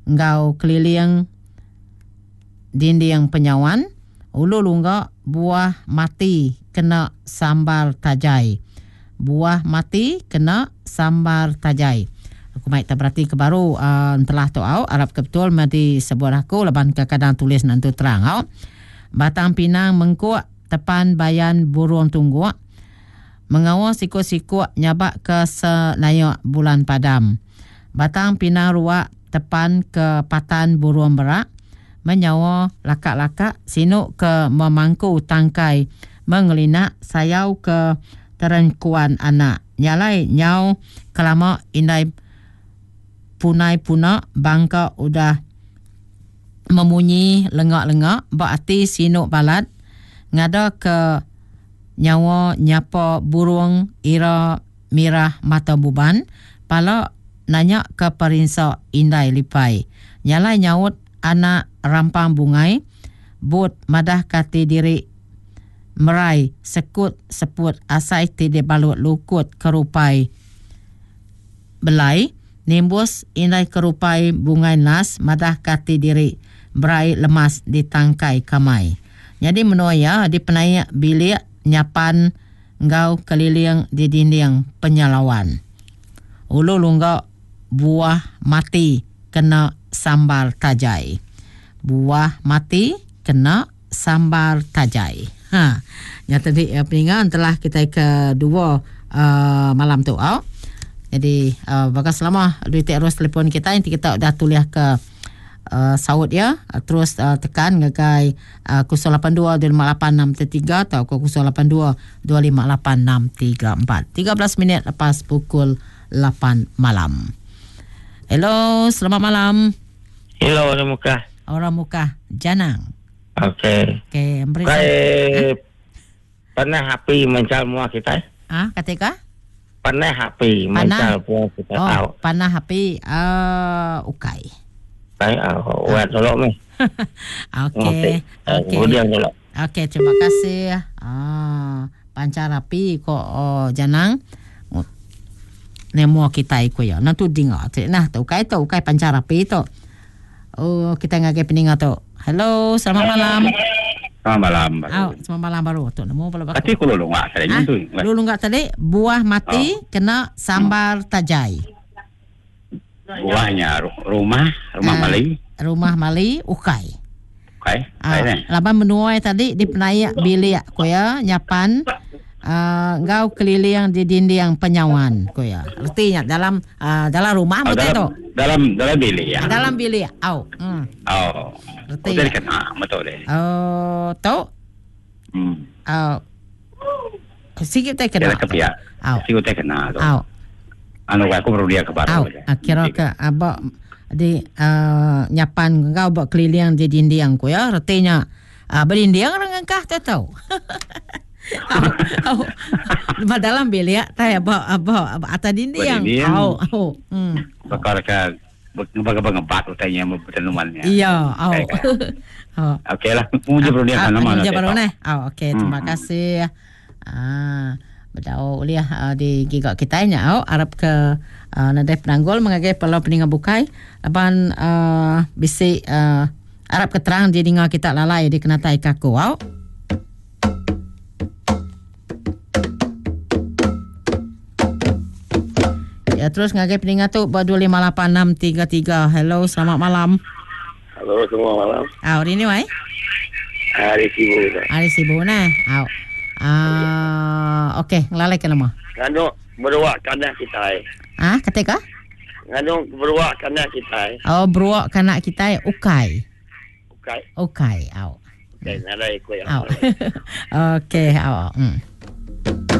ngau keliling dinding penyawan. Ulu lunggak buah mati kena sambar tajai. Buah mati kena sambar tajai. Aku mai tak berarti ke baru telah tu au Arab ke betul mati sebuah aku leban ke kadang tulis nanti terang au. Batang pinang mengkuak tepan bayan burung tungguk. Mengawal sikut-sikut nyabak ke senayak bulan padam. Batang pinang ruak tepan ke patan burung berak. Menyawa lakak-lakak sinuk ke memangku tangkai mengelinak sayau ke terengkuan anak. Nyalai nyau kelama indai punai puna bangka udah memunyi lengak-lengak berarti sinuk balat ngada ke nyawa nyapa burung ira mirah mata buban pala nanya ke perinsa indai lipai. Nyalai nyaut anak rampang bungai but madah kati diri merai sekut seput asai tidak balut lukut kerupai belai nimbus indai kerupai bungai nas madah kati diri berai lemas di tangkai kamai. Jadi menuaya di penayak bilik nyapan ngau keliling di dinding penyalawan. Ulu lunggak buah mati kena sambar tajai. Buah mati kena sambar tajai. Ya tadi peningan telah kita kedua malam tu. Jadi bagas selama duit terus telefon kita nanti kita dah tulis ke saud ya. Terus tekan ngagai 082-258-633 atau 082-258-634. 13 minit lepas pukul 8 malam. Hello, selamat malam. Hello, orang muka. Orang muka Janang. Okey. Okey, pernah api mencal muak kita? Ketika? Pernah api mencal muak kita. Panah api ukai. Baik, buat tolong ni. Okey. Kemudian tolong. Okey, terima kasih. Pancar api ko Janang. Nemo kita ikut ya. Nanti dengar. Nah, tu ukai pancar api tu. Kita ngagai peningat tu. Hello, selamat malam. Selamat malam. Selamat malam baru. Tu nemu pula baku. Tapi aku lulunggak tadi tu. Lulunggak tadi buah mati kena sambar tajai. Buahnya rumah mali. Rumah mali ukai. Ukai. Laban menuai tadi di penayak bilik ko ya nyapan ngau keliling di dinding penyawan ko ya. Artinya dalam rumah betul tu. Dalam bilik ya. Dalam bilik. Betul kena betul deh. Tahu? Sikit tak kena. Sikit tak kena tu. Aku baru dia kebaru. Kira ke abak di nyapan kau buat keliling di dinding ko ya. Artinya berinding orang kah tahu. Dalam bilik saya abak atas dinding. Bakal ke ngebat utanya penumannya. Iya. Okey lah. Muja baru dia kan nama. Muja baru ni. Okey, terima kasih. Bedau uliah di gigak kita nya Arab ke nadai penanggul mengagai pelau peningan bukai laban bisi Arab keterang di dengar kita lalai di kenatai kaku. Ya terus ngagai peningan tu 258-633. Hello, selamat malam. Halo, selamat malam. Hari ni wai? Hari sibuk nah. Okey, ngelalai ke nama. Ngano beruak kanak kita. Ketika? Ngano beruak kanak kita. Beruak kanak kita ukai. Okey, au. Okey, nalai ko ya. Okey, au.